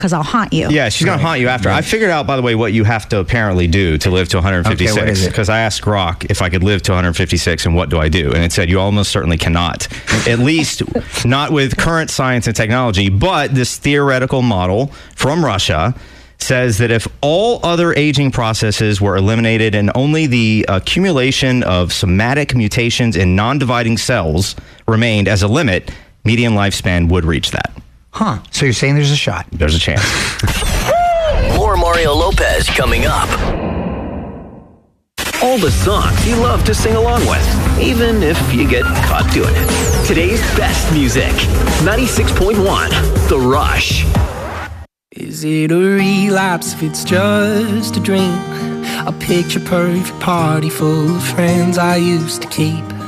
because I'll haunt you. Yeah, she's going to haunt you after. I figured out, by the way, what you have to apparently do to live to 156. Okay, what is it? Because I asked Grok if I could live to 156 and what do I do? And it said you almost certainly cannot. At least not with current science and technology. But this theoretical model from Russia says that if all other aging processes were eliminated and only the accumulation of somatic mutations in non-dividing cells remained as a limit, median lifespan would reach that. Huh. So you're saying there's a shot? There's a chance. More Mario Lopez coming up. All the songs you love to sing along with, even if you get caught doing it. Today's best music. 96.1 The Rush. Is it a relapse if it's just a dream? A picture perfect party full of friends I used to keep.